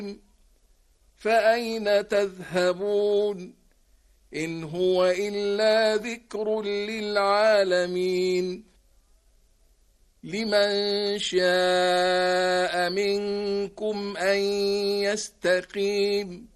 فأين تذهبون إن هو إلا ذكر للعالمين لمن شاء منكم أن يستقيم